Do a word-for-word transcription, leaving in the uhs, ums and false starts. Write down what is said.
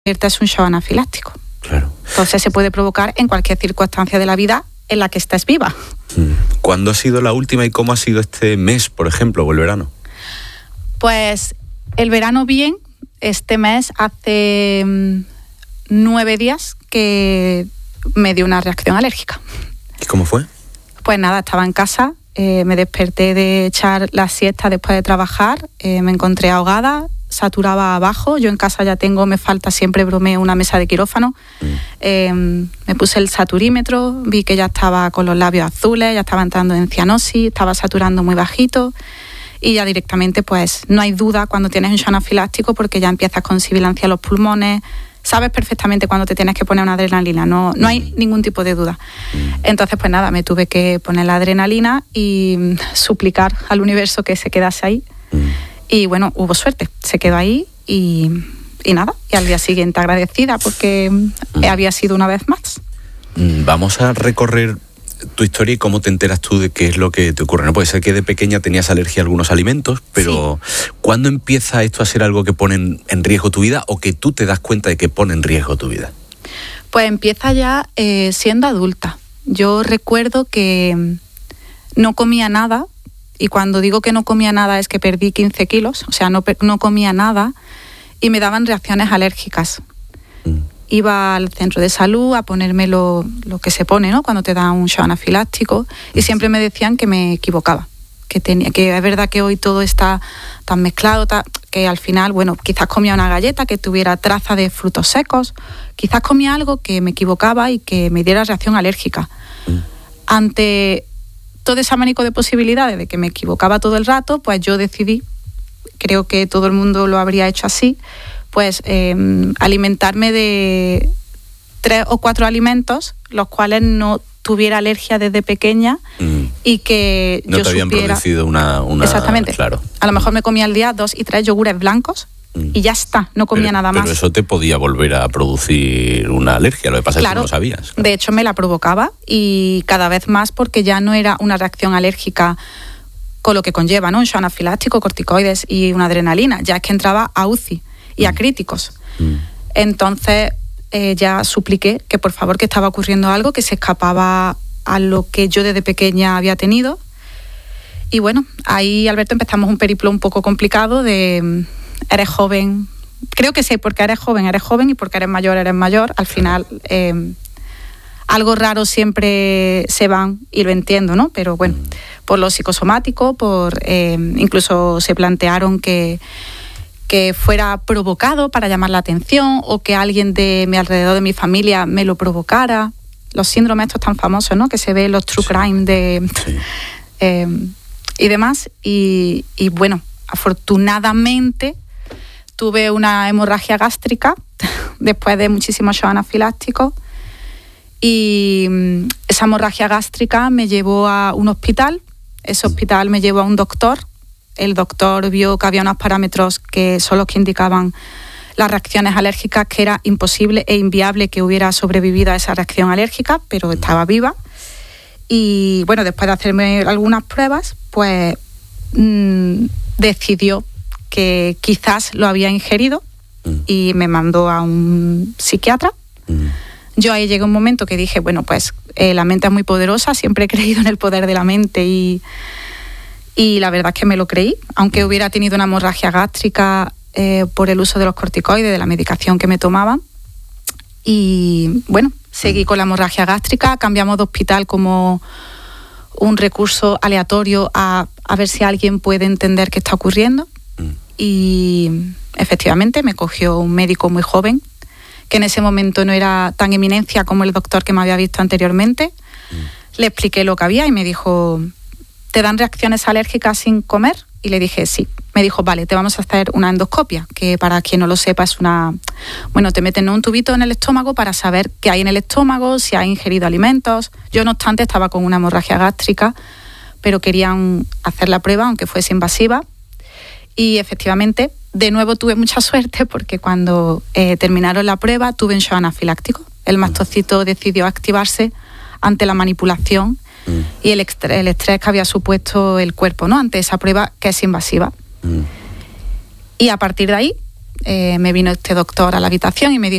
es un shock anafiláctico. Claro. Entonces se puede provocar en cualquier circunstancia de la vida en la que estés viva. ¿Cuándo ha sido la última y cómo ha sido este mes, por ejemplo, o el verano? Pues el verano bien, este mes hace mmm, nueve días que me dio una reacción alérgica. ¿Y cómo fue? Pues nada, estaba en casa, eh, me desperté de echar la siesta después de trabajar, eh, me encontré ahogada, saturaba abajo. Yo en casa ya tengo, me falta siempre, bromeo, una mesa de quirófano. Mm. Eh, me puse el saturímetro, vi que ya estaba con los labios azules, ya estaba entrando en cianosis, estaba saturando muy bajito y ya directamente pues no hay duda cuando tienes un shock anafiláctico porque ya empiezas con sibilancia en los pulmones, sabes perfectamente cuándo te tienes que poner una adrenalina, no, no hay ningún tipo de duda. Entonces pues nada, me tuve que poner la adrenalina y suplicar al universo que se quedase ahí. Y bueno, hubo suerte, se quedó ahí y, y nada, y al día siguiente agradecida porque mm. había sido una vez más. Vamos a recorrer tu historia y cómo te enteras tú de qué es lo que te ocurre. No puede ser que de pequeña tenías alergia a algunos alimentos, pero sí. ¿Cuándo empieza esto a ser algo que pone en, en riesgo tu vida o que tú te das cuenta de que pone en riesgo tu vida? Pues empieza ya eh, siendo adulta. Yo recuerdo que no comía nada. Y cuando digo que no comía nada es que perdí quince kilos, o sea, no, no comía nada y me daban reacciones alérgicas. Mm. Iba al centro de salud a ponerme lo, lo que se pone, ¿no? Cuando te da un shock anafiláctico y siempre me decían que me equivocaba, que, tenía, que es verdad que hoy todo está tan mezclado, ta, que al final, bueno, quizás comía una galleta que tuviera traza de frutos secos, quizás comía algo que me equivocaba y que me diera reacción alérgica. Mm. Ante todo ese abanico de posibilidades de que me equivocaba todo el rato, pues yo decidí, creo que todo el mundo lo habría hecho así, pues eh, alimentarme de tres o cuatro alimentos, los cuales no tuviera alergia desde pequeña mm. y que no yo te habían supiera... producido una, una... Exactamente. Claro. A lo mejor me comía al día dos y tres yogures blancos mm. y ya está, no comía pero, nada más. Pero eso te podía volver a producir una alergia, lo que pasa claro, es que no lo sabías. Claro. De hecho me la provocaba y cada vez más porque ya no era una reacción alérgica con lo que conlleva, ¿no? Un shock anafiláctico, corticoides y una adrenalina, ya es que entraba a U C I y mm. a críticos. Mm. Entonces eh, ya supliqué que por favor que estaba ocurriendo algo que se escapaba a lo que yo desde pequeña había tenido. Y bueno, ahí, Alberto, empezamos un periplo un poco complicado de eres joven, creo que sí, porque eres joven, eres joven y porque eres mayor, eres mayor. Al final, eh, algo raro siempre se van y lo entiendo, ¿no? Pero bueno, por lo psicosomático, por eh, incluso se plantearon que, que fuera provocado para llamar la atención o que alguien de mi alrededor, de mi familia, me lo provocara. Los síndromes estos tan famosos, ¿no? Que se ve en los true crime de... Sí. eh, y demás, y, y bueno, afortunadamente tuve una hemorragia gástrica después de muchísimos shock anafilácticos y esa hemorragia gástrica me llevó a un hospital, ese hospital me llevó a un doctor, el doctor vio que había unos parámetros que son los que indicaban las reacciones alérgicas, que era imposible e inviable que hubiera sobrevivido a esa reacción alérgica, pero estaba viva. Y bueno, después de hacerme algunas pruebas, pues mmm, decidió que quizás lo había ingerido mm. y me mandó a un psiquiatra. Mm. Yo ahí llegué a un momento que dije, bueno, pues eh, la mente es muy poderosa, siempre he creído en el poder de la mente y, y la verdad es que me lo creí, aunque hubiera tenido una hemorragia gástrica eh, por el uso de los corticoides, de la medicación que me tomaban. Y bueno, seguí con la hemorragia gástrica, cambiamos de hospital como un recurso aleatorio a, a ver si alguien puede entender qué está ocurriendo. Mm. Y efectivamente me cogió un médico muy joven, que en ese momento no era tan eminencia como el doctor que me había visto anteriormente. Mm. Le expliqué lo que había y me dijo, ¿te dan reacciones alérgicas sin comer? Y le dije, sí. Me dijo, vale, te vamos a hacer una endoscopia, que para quien no lo sepa es una... Bueno, te meten un tubito en el estómago para saber qué hay en el estómago, si has ingerido alimentos. Yo, no obstante, estaba con una hemorragia gástrica, pero querían hacer la prueba, aunque fuese invasiva. Y efectivamente, de nuevo tuve mucha suerte, porque cuando eh, terminaron la prueba tuve un shock anafiláctico. El mastocito decidió activarse ante la manipulación mm. y el estrés, el estrés que había supuesto el cuerpo, ¿no? Ante esa prueba que es invasiva. Mm. Y a partir de ahí eh, me vino este doctor a la habitación y me dijo